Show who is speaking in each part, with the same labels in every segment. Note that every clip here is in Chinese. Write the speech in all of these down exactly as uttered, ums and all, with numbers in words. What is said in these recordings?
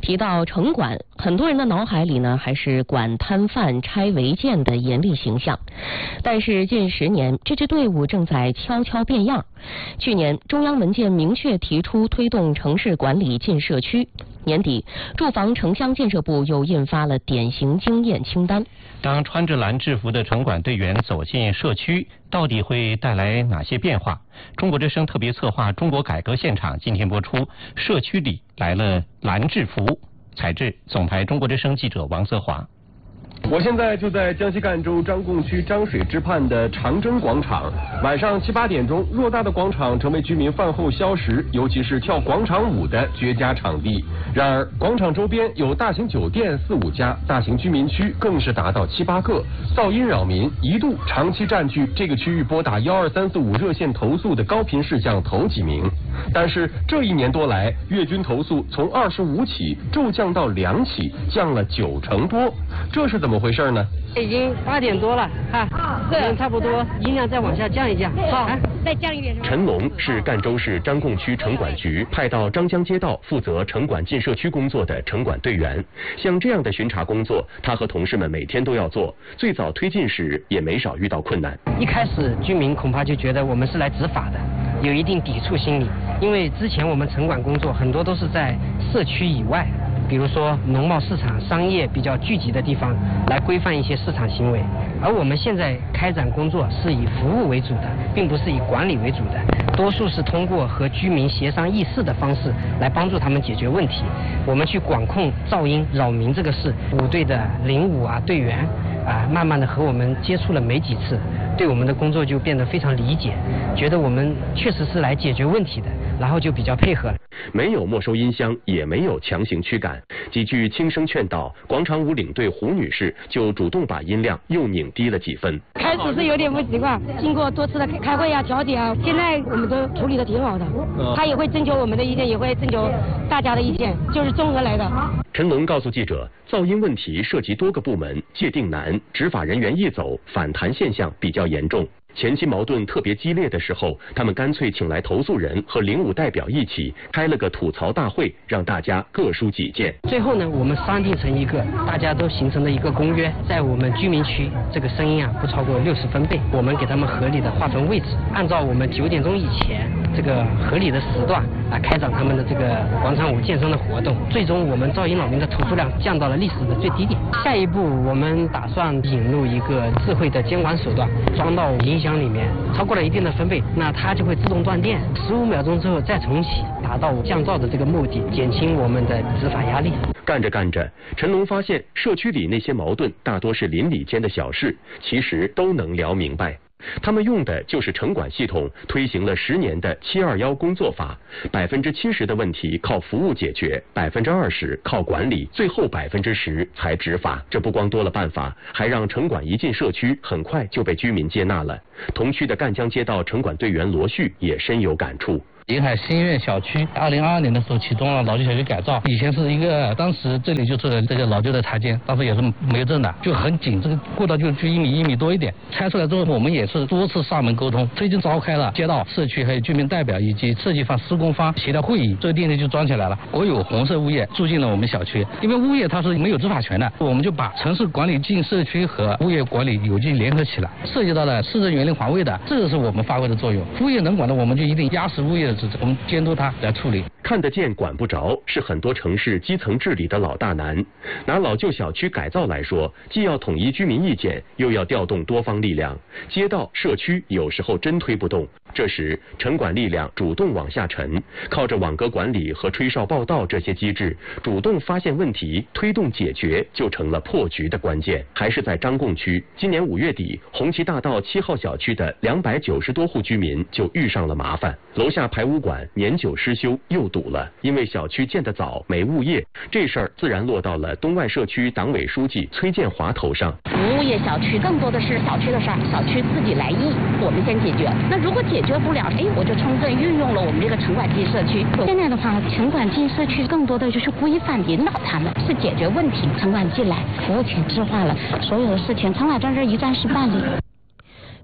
Speaker 1: 提到城管，很多人的脑海里呢还是管摊贩、拆违建的严厉形象。但是近十年，这支队伍正在悄悄变样。去年，中央文件明确提出推动城市管理进社区。年底，住房城乡建设部又印发了典型经验清单。
Speaker 2: 当穿着蓝制服的城管队员走进社区，到底会带来哪些变化？中国之声特别策划《中国改革现场》今天播出，社区里来了蓝制服。采制总台中国之声记者王泽华。
Speaker 3: 我现在就在江西赣州张贡区张水之畔的长征广场。晚上七八点钟，偌大的广场成为居民饭后消食，尤其是跳广场舞的绝佳场地。然而，广场周边有大型酒店四五家，大型居民区更是达到七八个，噪音扰民，一度长期占据这个区域拨打幺二三四五热线投诉的高频事项头几名。但是这一年多来，月均投诉从二十五起骤降到两起，降了九成多，这是怎么回事呢？
Speaker 4: 已经八点多了，哈，嗯，差不多，音量再往下降一降，好，啊、
Speaker 5: 再降一点。
Speaker 3: 陈龙是赣州市张贡区城管局派到张江街道负责城管进社区工作的城管队员。像这样的巡查工作，他和同事们每天都要做。最早推进时也没少遇到困难。
Speaker 4: 一开始居民恐怕就觉得我们是来执法的，有一定抵触心理，因为之前我们城管工作很多都是在社区以外。比如说农贸市场、商业比较聚集的地方，来规范一些市场行为。而我们现在开展工作是以服务为主的，并不是以管理为主的，多数是通过和居民协商议事的方式来帮助他们解决问题。我们去管控噪音扰民这个事，舞队的领舞啊队员啊，慢慢的和我们接触了没几次，对我们的工作就变得非常理解，觉得我们确实是来解决问题的，然后就比较配合了。
Speaker 3: 没有没收音箱，也没有强行驱赶，几句轻声劝导，广场舞领队胡女士就主动把音量又拧低了几分。
Speaker 5: 开始是有点不习惯，经过多次的开会啊、调解啊，现在我们都处理的挺好的。他也会征求我们的意见，也会征求大家的意见，就是综合来的。
Speaker 3: 陈龙告诉记者，噪音问题涉及多个部门，界定难，执法人员一走，反弹现象比较严重。前期矛盾特别激烈的时候，他们干脆请来投诉人和领舞代表一起开了个吐槽大会，让大家各抒己见。
Speaker 4: 最后呢，我们商定成一个大家都形成了一个公约，在我们居民区这个声音啊不超过六十分贝，我们给他们合理的划分位置，按照我们九点钟以前这个合理的时段来开展他们的这个广场舞健身的活动。最终我们噪音扰民的投诉量降到了历史的最低点。下一步我们打算引入一个智慧的监管手段，装到音响里面，超过了一定的分贝，那它就会自动断电，十五秒钟之后再重启，达到降噪的这个目的，减轻我们的执法压力。
Speaker 3: 干着干着，陈龙发现社区里那些矛盾大多是邻里间的小事，其实都能聊明白。他们用的就是城管系统推行了十年的七二幺工作法，百分之七十的问题靠服务解决，百分之二十靠管理，最后百分之十才执法。这不光多了办法，还让城管一进社区，很快就被居民接纳了。同区的赣江街道城管队员罗旭也深有感触。
Speaker 6: 临海新苑小区二零二二年的时候启动了老旧小区改造，以前是一个，当时这里就是这个老旧的台阶，当时也是没有证的，就很紧，这个过道就就一米一米多一点。拆出来之后，我们也是多次上门沟通，最近召开了街道、社区还有居民代表以及设计方、施工方协调会议，这个电梯就装起来了。国有红色物业住进了我们小区，因为物业它是没有执法权的，我们就把城市管理进社区和物业管理有机联合起来，涉及到了市政园林环卫的，这个是我们发挥的作用。物业能管的，我们就一定压实物业的。我们监督他来处理。
Speaker 3: 看得见管不着是很多城市基层治理的老大难。拿老旧小区改造来说，既要统一居民意见，又要调动多方力量，街道社区有时候真推不动。这时城管力量主动往下沉，靠着网格管理和吹哨报道这些机制，主动发现问题，推动解决，就成了破局的关键。还是在张贡区，今年五月底，红旗大道七号小区的两百九十多户居民就遇上了麻烦，楼下排污管年久失修又堵了，因为小区建得早没物业，这事儿自然落到了东外社区党委书记崔建华头上。
Speaker 7: 无物业小区更多的是小区的事儿，小区自己来议，我们先解决。那如果解决不了，哎，我就充分运用了我们这个城管进社区。现在的话，城管进社区更多的就是规范引导他们，是解决问题。城管进来，服务权置换了，所有的事情城管在这一站式办理。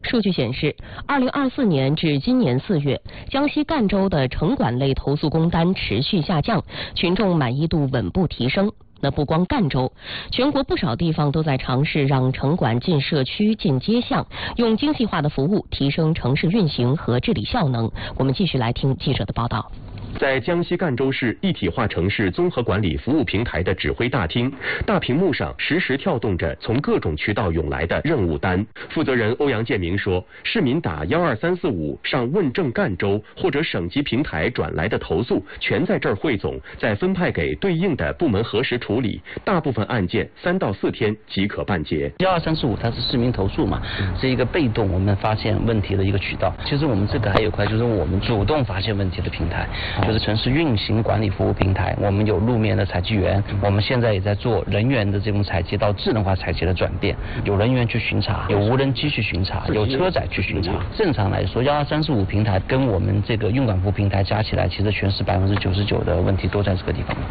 Speaker 1: 数据显示，二零二四年至今年四月，江西赣州的城管类投诉工单持续下降，群众满意度稳步提升。那不光赣州，全国不少地方都在尝试让城管进社区、进街巷，用精细化的服务提升城市运行和治理效能。我们继续来听记者的报道。
Speaker 3: 在江西赣州市一体化城市综合管理服务平台的指挥大厅，大屏幕上实时跳动着从各种渠道涌来的任务单。负责人欧阳建明说，市民打幺二三四五上问政赣州或者省级平台转来的投诉，全在这儿汇总，再分派给对应的部门核实处理。大部分案件三到四天即可办结。
Speaker 8: 幺二三四五它是市民投诉嘛，是一个被动我们发现问题的一个渠道。其实我们这个还有一块就是我们主动发现问题的平台。就是城市运行管理服务平台，我们有路面的采集员，我们现在也在做人员的这种采集到智能化采集的转变，有人员去巡查，有无人机去巡查，有车载去巡查。正常来说，幺二三四五平台跟我们这个运管服务平台加起来，其实全市百分之九十九的问题都在这个地方。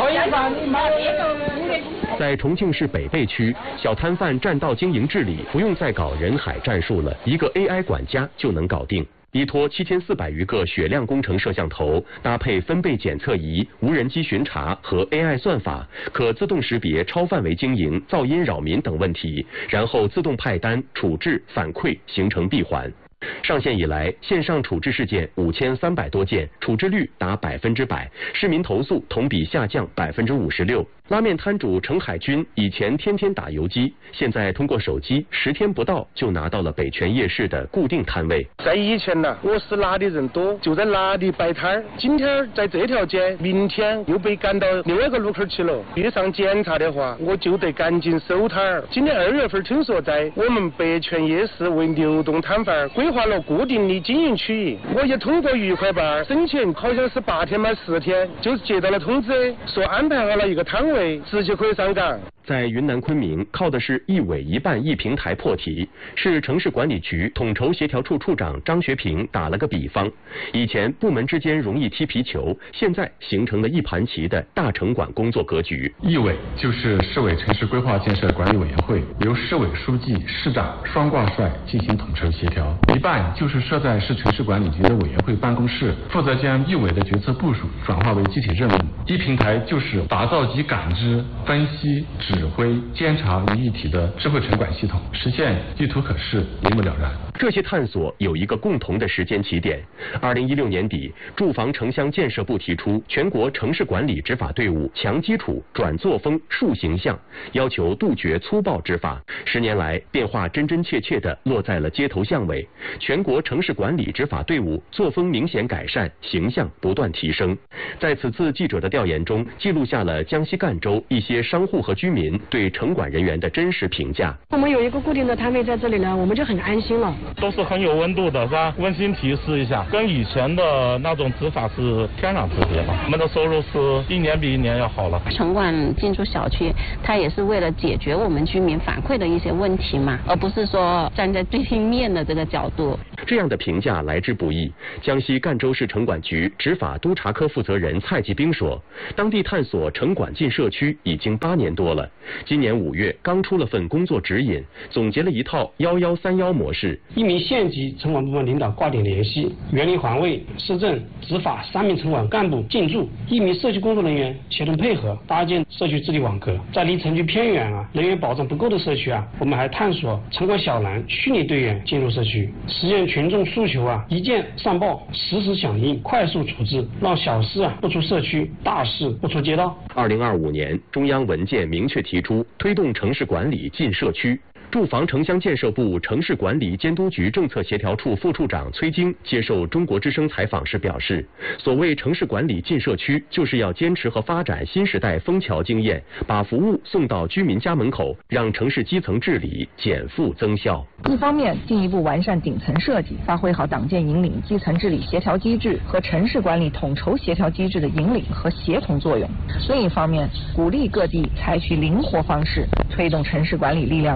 Speaker 3: 在重庆市北碚区，小摊贩占道经营治理不用再搞人海战术了，一个 A I 管家就能搞定。依托七千四百余个雪亮工程摄像头，搭配分贝检测仪、无人机巡查和 A I 算法，可自动识别超范围经营、噪音扰民等问题，然后自动派单、处置、反馈，形成闭环。上线以来，线上处置事件五千三百多件，处置率达百分之百，市民投诉同比下降百分之五十六。拉面摊主程海军以前天天打游击，现在通过手机，十天不到就拿到了北泉夜市的固定摊位。
Speaker 9: 在以前呢，我是哪里人多就在哪里摆摊儿，今天在这条街，明天又被赶到另外一个路口去了，遇上检查的话，我就得赶紧收摊儿。今年二月份听说在我们北泉夜市为流动摊贩规划了固定的经营区域，我也通过愉快办申请，好像是八天满十天，就接到了通知，说安排好了一个摊位。直接可以上岗。
Speaker 3: 在云南昆明，靠的是一委一办一平台破题。市城市管理局统筹协调处处长张学平打了个比方：以前部门之间容易踢皮球，现在形成了一盘棋的大城管工作格局。
Speaker 10: 一委就是市委城市规划建设管理委员会，由市委书记、市长双挂帅进行统筹协调；一办就是设在市城市管理局的委员会办公室，负责将一委的决策部署转化为具体任务；一平台就是打造集感知、分析、指挥、监察于一体的智慧城管系统，实现一图可视、一目了然。
Speaker 3: 这些探索有一个共同的时间起点。二零一六年底，住房城乡建设部提出全国城市管理执法队伍强基础、转作风、树形象，要求杜绝粗暴执法。十年来，变化真真切切地落在了街头巷尾。全国城市管理执法队伍作风明显改善，形象不断提升。在此次记者的调研中，记录下了江西赣州一些商户和居民对城管人员的真实评价。
Speaker 5: 我们有一个固定的摊位在这里呢，我们就很安心了。
Speaker 11: 都是很有温度的，是吧？温馨提示一下，跟以前的那种执法是天壤之别嘛。我们的收入是一年比一年要好了。
Speaker 7: 城管进驻小区，它也是为了解决我们居民反馈的一些问题嘛，而不是说站在对立面的这个角度。
Speaker 3: 这样的评价来之不易。江西赣州市城管局执法督察科负责人蔡继兵说，当地探索城管进社区已经八年多了，今年五月刚出了份工作指引，总结了一套幺幺三幺模式。
Speaker 12: 一名县级城管部门领导挂点联系，园林环卫、市政、执法三名城管干部进驻，一名社区工作人员协同配合，搭建社区治理网格。在离城区偏远啊、人员保障不够的社区啊，我们还探索城管小蓝虚拟队员进入社区，实现群众诉求啊一键上报、实时响应、快速处置，让小事啊不出社区，大事不出街道。
Speaker 3: 二零二五年，中央文件明确提出推动城市管理进社区。住房城乡建设部城市管理监督局政策协调处副处长崔晶接受中国之声采访时表示，所谓城市管理进社区，就是要坚持和发展新时代枫桥经验，把服务送到居民家门口，让城市基层治理减负增效。
Speaker 13: 一方面，进一步完善顶层设计，发挥好党建引领基层治理协调机制和城市管理统筹协调机制的引领和协同作用；另一方面，鼓励各地采取灵活方式，推动城市管理力量下沉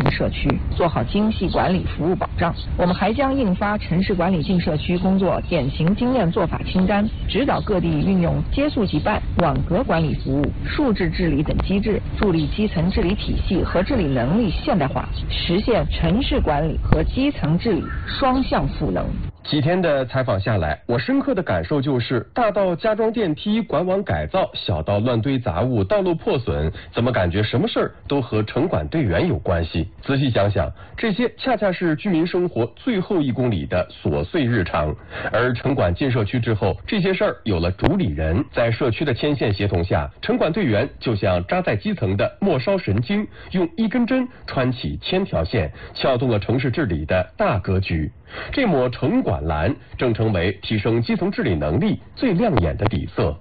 Speaker 13: 城社区，做好精细管理服务保障。我们还将印发城市管理进社区工作典型经验做法清单，指导各地运用接速即办、网格管理服务、数字治理等机制，助力基层治理体系和治理能力现代化，实现城市管理和基层治理双向赋能。
Speaker 3: 几天的采访下来，我深刻的感受就是，大到加装电梯、管网改造，小到乱堆杂物、道路破损，怎么感觉什么事儿都和城管队员有关系？仔细想想，这些恰恰是居民生活最后一公里的琐碎日常。而城管进社区之后，这些事儿有了主理人，在社区的牵线协同下，城管队员就像扎在基层的末梢神经，用一根针穿起千条线，撬动了城市治理的大格局。这抹城管蓝正成为提升基层治理能力最亮眼的底色。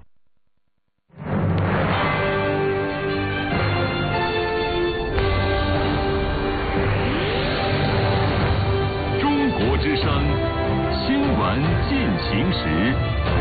Speaker 14: 中国之声，新闻进行时。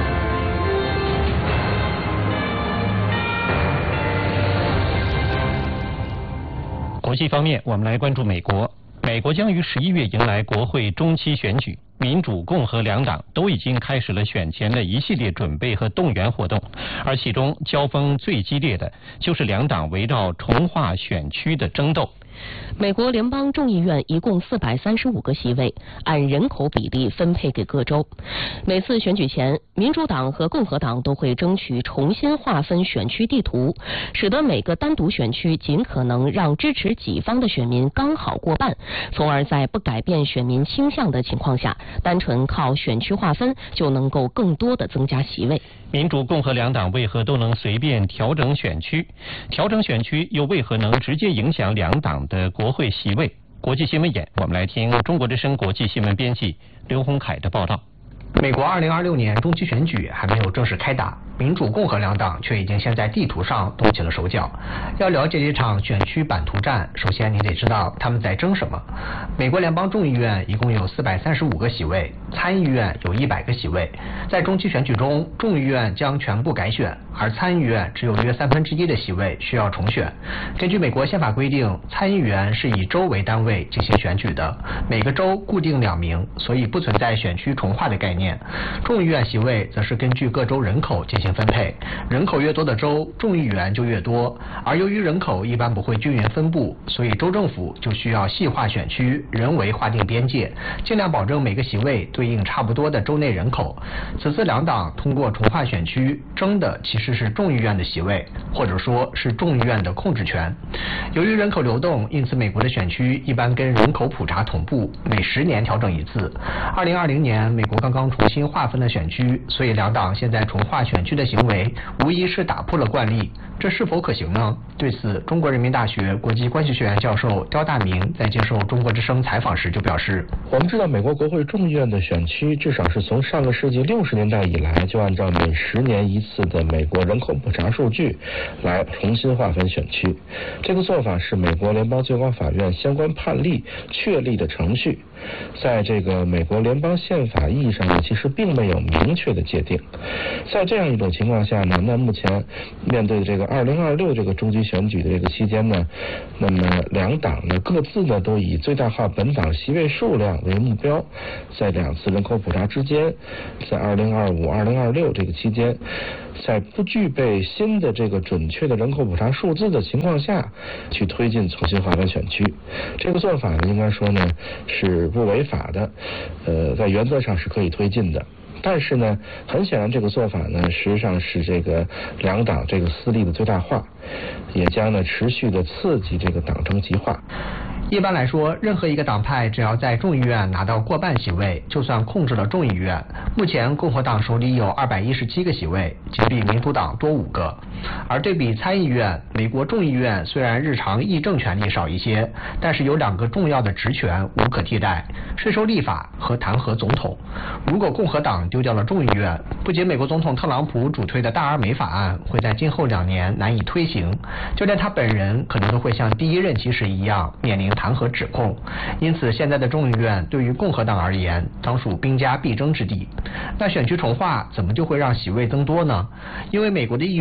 Speaker 2: 国际方面，我们来关注美国。美国将于十一月迎来国会中期选举，民主、共和两党都已经开始了选前的一系列准备和动员活动，而其中交锋最激烈的就是两党围绕重划选区的争斗。
Speaker 1: 美国联邦众议院一共四百三十五个席位，按人口比例分配给各州。每次选举前，民主党和共和党都会争取重新划分选区地图，使得每个单独选区尽可能让支持己方的选民刚好过半，从而在不改变选民倾向的情况下，单纯靠选区划分就能够更多的增加席位。
Speaker 2: 民主、共和两党为何都能随便调整选区？调整选区又为何能直接影响两党的国会席位？国际新闻眼，我们来听中国之声国际新闻编辑刘洪凯的报道。
Speaker 15: 美国二零二六年中期选举还没有正式开打，民主、共和两党却已经先在地图上动起了手脚。要了解这场选区版图战，首先你得知道他们在争什么。美国联邦众议院一共有四百三十五个席位，参议院有一百个席位。在中期选举中，众议院将全部改选，而参议院只有约三分之一的席位需要重选。根据美国宪法规定，参议员是以州为单位进行选举的，每个州固定两名，所以不存在选区重划的概念。众议院席位则是根据各州人口进行分配，人口越多的州，众议员就越多。而由于人口一般不会均匀分布，所以州政府就需要细化选区，人为划定边界，尽量保证每个席位对应差不多的州内人口。此次两党通过重划选区，争的其实是众议院的席位，或者说是众议院的控制权。由于人口流动，因此美国的选区一般跟人口普查同步，每十年调整一次。二零二零年，美国刚刚重新划分了选区，所以两党现在重划选区的行为无疑是打破了惯例。这是否可行呢？对此，中国人民大学国际关系学院教授刁大明在接受中国之声采访时就表示，
Speaker 16: 我们知道美国国会众议院的选区至少是从上个世纪六十年代以来就按照每十年一次的美国人口普查数据来重新划分选区。这个做法是美国联邦最高法院相关判例确立的程序，在这个美国联邦宪法意义上呢，其实并没有明确的界定。在这样一种情况下呢，那目前面对这个二零二六这个中期选举的这个期间呢，那么两党呢各自呢都以最大化本党席位数量为目标，在两次人口普查之间，在二零二五、二零二六这个期间，在不具备新的这个准确的人口普查数字的情况下，去推进重新划分选区。这个做法呢，应该说呢是不违法的，呃，在原则上是可以推进的。但是呢，很显然这个做法呢，实际上是这个两党这个私利的最大化，也将呢持续的刺激这个党争极化。
Speaker 15: 一般来说，任何一个党派只要在众议院拿到过半席位，就算控制了众议院。目前共和党手里有二百一十七个席位，仅比民主党多五个。而对比参议院，美国众议院虽然日常议政权力少一些，但是有两个重要的职权无可替代：税收立法和弹劾总统。如果共和党丢掉了众议院，不仅美国总统特朗普主推的大而美法案会在今后两年难以推行，就连他本人可能都会像第一任期时一样面临弹劾指控。因此现在的众议院对于共和党而言当属兵家必争之地。那选区重划怎么就会让席位增多呢？因为美国的议员选举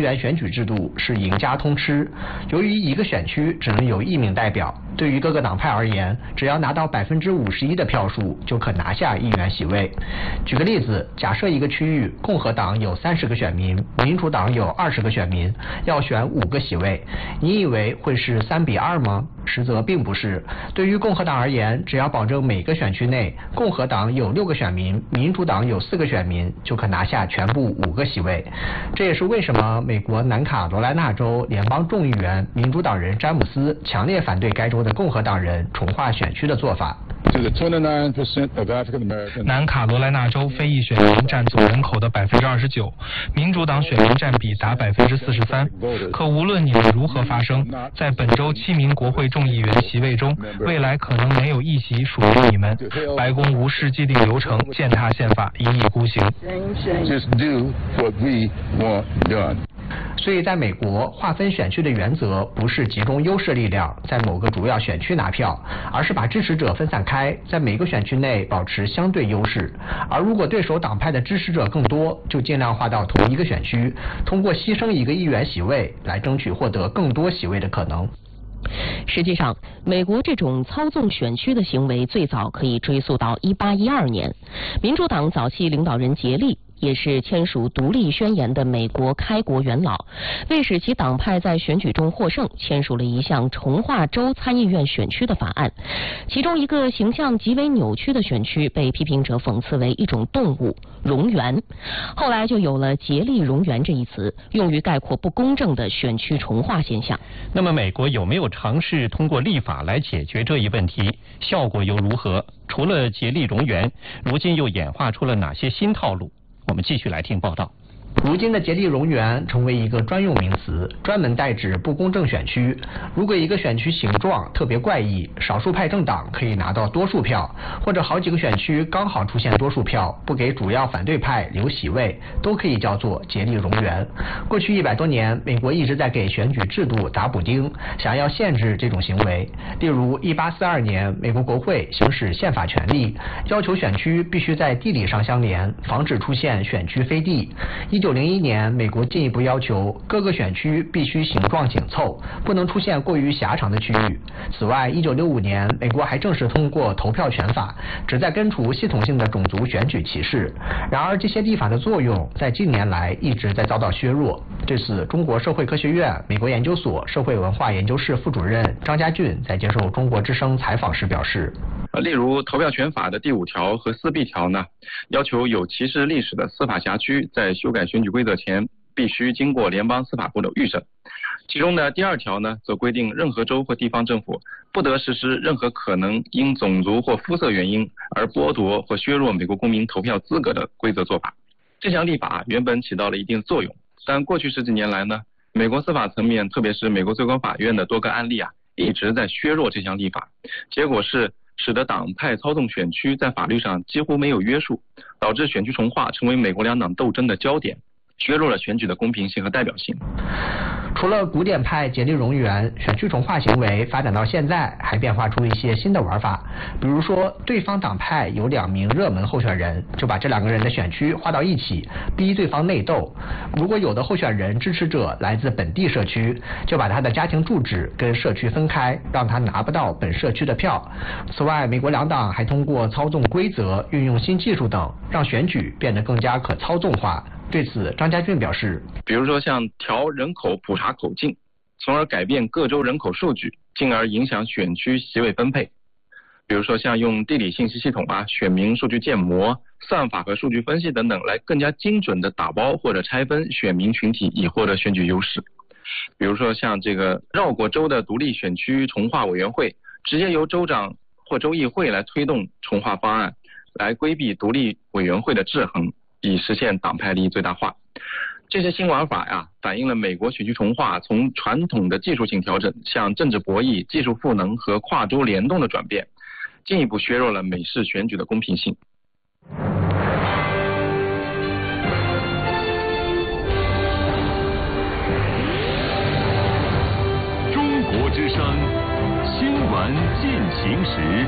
Speaker 15: 制度是赢家通吃。由于一个选区只能有一名代表，对于各个党派而言，只要拿到百分之五十一的票数，就可拿下议员席位。举个例子，假设一个区域共和党有三十个选民，民主党有二十个选民，要选五个席位，你以为会是三比二吗？实则并不是。对于共和党而言，只要保证每个选区内共和党有六个选民，民主党有四个选民，就可拿下全部五个席位。这也是为什么美国南卡罗来纳州联邦众议员民主党人詹姆斯强烈反对该州的共和党人重划选区的做法。
Speaker 17: 南卡罗来纳州非裔选民占总人口的百分之二十九，民主党选民占比达百分之四十三。可无论你们如何发声，在本周七名国会众议员席位中，未来可能没有一席属于你们。白宫无视既定流程，践踏宪法，一意孤行。
Speaker 15: 所以在美国，划分选区的原则不是集中优势力量在某个主要选区拿票，而是把支持者分散开，在每个选区内保持相对优势。而如果对手党派的支持者更多，就尽量划到同一个选区，通过牺牲一个议员席位来争取获得更多席位的可能。
Speaker 1: 实际上，美国这种操纵选区的行为最早可以追溯到一八一二年，民主党早期领导人杰利也是签署独立宣言的美国开国元老，为使其党派在选举中获胜，签署了一项重划州参议院选区的法案。其中一个形象极为扭曲的选区被批评者讽刺为一种动物——蝾螈。后来就有了竭力蝾螈这一词，用于概括不公正的选区重划现象。
Speaker 2: 那么美国有没有尝试通过立法来解决这一问题？效果又如何？除了竭力蝾螈，如今又演化出了哪些新套路？我们继续来听报道。
Speaker 15: 如今的竭力蝾螈成为一个专用名词，专门代指不公正选区。如果一个选区形状特别怪异，少数派政党可以拿到多数票，或者好几个选区刚好出现多数票，不给主要反对派留席位，都可以叫做竭力蝾螈。过去一百多年，美国一直在给选举制度打补丁，想要限制这种行为。例如，一八四二年，美国国会行使宪法权利，要求选区必须在地理上相连，防止出现选区飞地。一九零一年，美国进一步要求各个选区必须形状紧凑，不能出现过于狭长的区域。此外，一九六五年，美国还正式通过投票权法，旨在根除系统性的种族选举歧视。然而，这些立法的作用在近年来一直在遭到削弱。对此，中国社会科学院美国研究所社会文化研究室副主任张家俊在接受中国之声采访时表示，
Speaker 18: 例如投票权法的第五条和四 B 条呢，要求有歧视历史的司法辖区在修改选举规则前必须经过联邦司法部的预审。其中的第二条呢，则规定任何州或地方政府不得实施任何可能因种族或肤色原因而剥夺或削弱美国公民投票资格的规则做法。这项立法原本起到了一定作用，但过去十几年来呢，美国司法层面，特别是美国最高法院的多个案例啊，一直在削弱这项立法，结果是使得党派操纵选区在法律上几乎没有约束，导致选区重划成为美国两党斗争的焦点，削弱了选举的公平性和代表性。
Speaker 15: 除了古典派竭力蝾螈，选区重划行为发展到现在，还变化出一些新的玩法。比如说，对方党派有两名热门候选人，就把这两个人的选区划到一起，逼对方内斗。如果有的候选人支持者来自本地社区，就把他的家庭住址跟社区分开，让他拿不到本社区的票。此外，美国两党还通过操纵规则、运用新技术等，让选举变得更加可操纵化。对此，张家俊表示，
Speaker 18: 比如说像调人口普查口径，从而改变各州人口数据，进而影响选区席位分配。比如说像用地理信息系统啊、选民数据建模、算法和数据分析等等，来更加精准的打包或者拆分选民群体，以获得选举优势。比如说像这个绕过州的独立选区重划委员会，直接由州长或州议会来推动重划方案，来规避独立委员会的制衡，以实现党派利益最大化。这些新玩法呀，反映了美国选区重划从传统的技术性调整向政治博弈、技术赋能和跨州联动的转变，进一步削弱了美式选举的公平性。
Speaker 14: 中国之声新闻进行时。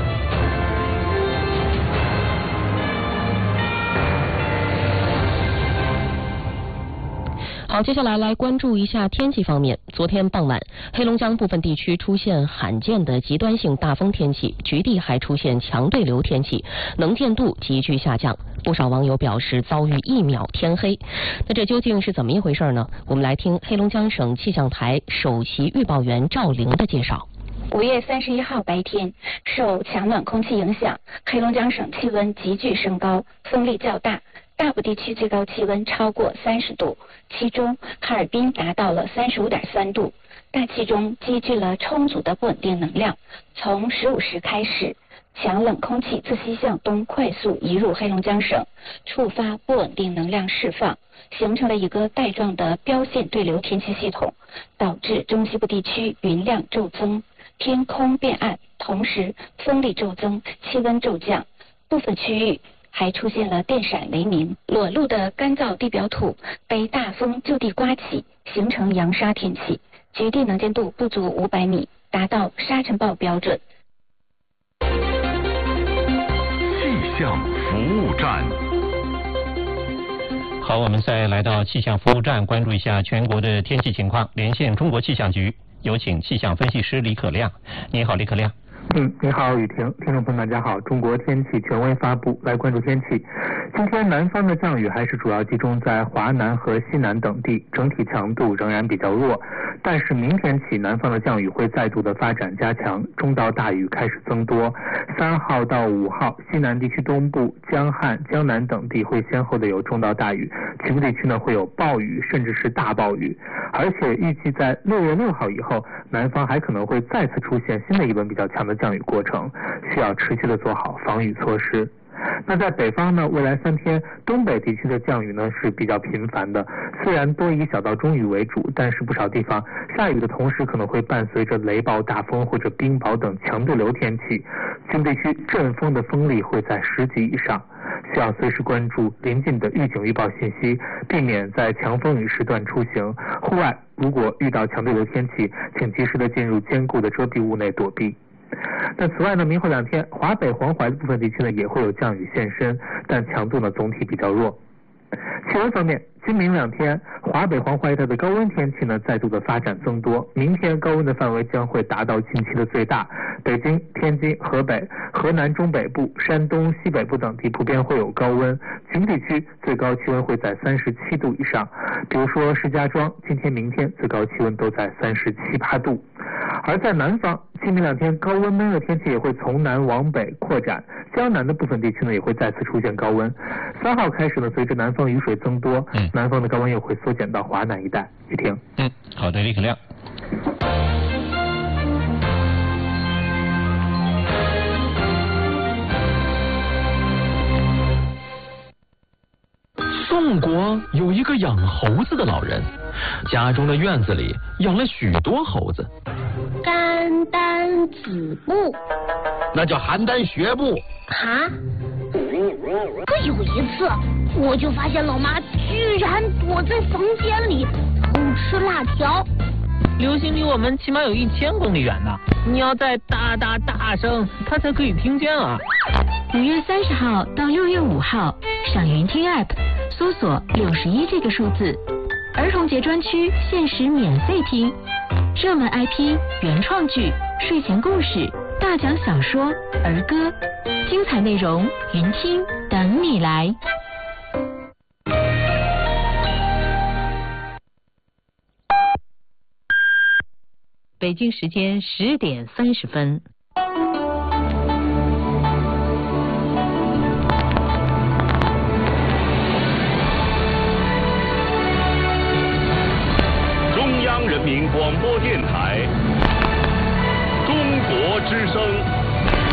Speaker 1: 好，接下来来关注一下天气方面。昨天傍晚，黑龙江部分地区出现罕见的极端性大风天气，局地还出现强对流天气，能见度急剧下降。不少网友表示遭遇一秒天黑。那这究竟是怎么一回事呢？我们来听黑龙江省气象台首席预报员赵玲的介绍。
Speaker 7: 五月三十一号白天，受强暖空气影响，黑龙江省气温急剧升高，风力较大，大部地区最高气温超过三十度，其中哈尔滨达到了三十五点三度。大气中积聚了充足的不稳定能量，从十五时开始，强冷空气自西向东快速移入黑龙江省，触发不稳定能量释放，形成了一个带状的标线对流天气系统，导致中西部地区云量骤增，天空变暗，同时风力骤增，气温骤降，部分区域还出现了电闪雷鸣。裸露的干燥地表土被大风就地刮起，形成扬沙天气，局地能见度不足五百米，达到沙尘暴标准。
Speaker 14: 气象服务站。
Speaker 2: 好，我们再来到气象服务站，关注一下全国的天气情况。连线中国气象局，有请气象分析师李可亮。你好，李可亮。
Speaker 19: 嗯，你好，雨婷，听众朋友们，大家好。中国天气权威发布，来关注天气。今天南方的降雨还是主要集中在华南和西南等地，整体强度仍然比较弱。但是明天起，南方的降雨会再度的发展加强，中到大雨开始增多。三号到五号，西南地区东部、江汉、江南等地会先后的有中到大雨，局部地区呢会有暴雨，甚至是大暴雨。而且预计在六月六号以后，南方还可能会再次出现新的一轮比较强的降雨过程，需要持续的做好防雨措施。那在北方呢，未来三天东北地区的降雨呢是比较频繁的，虽然多以小到中雨为主，但是不少地方下雨的同时可能会伴随着雷暴、大风或者冰雹等强对流天气，局部地区阵风的风力会在十级以上，需要随时关注临近的预警预报信息，避免在强风雨时段出行。户外如果遇到强对流天气，请及时的进入坚固的遮蔽物内躲避。那此外呢，明后两天华北黄淮的部分地区呢也会有降雨现身，但强度呢总体比较弱。气温方面，今明两天华北黄淮一带的高温天气呢再度的发展增多，明天高温的范围将会达到近期的最大，北京、天津、河北、河南中北部、山东西北部等地普遍会有高温，局部地区最高气温会在三十七度以上，比如说石家庄今天明天最高气温都在三十七八度。而在南方，今明两天高温闷热天气也会从南往北扩展，江南的部分地区呢也会再次出现高温。三号开始呢，随着南方雨水增多，嗯，南方的高温又会缩减到华南一带。雨婷，
Speaker 2: 嗯，好的，李可亮。
Speaker 20: 宋国有一个养猴子的老人，家中的院子里养了许多猴子。
Speaker 21: 肝胆子部，
Speaker 20: 那叫邯郸学步。
Speaker 21: 哈？可有一次，我就发现老妈居然躲在房间里偷吃辣条。
Speaker 22: 流星离我们起码有一千公里远呢，你要再大大大声，他才可以听见啊。
Speaker 23: 五月三十号到六月五号，上云听 App 搜索六十一这个数字，儿童节专区限时免费听，热门 I P、原创剧、睡前故事、大讲小说、儿歌，精彩内容云听等你来。
Speaker 1: 北京时间十点三十分。